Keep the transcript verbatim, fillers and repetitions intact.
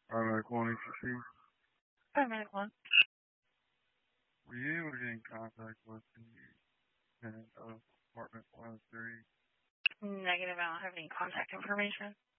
Paramedic one H C. Paramedic one. Were you able to get in contact with the tenant of apartment one oh three? Negative. I don't have any contact information.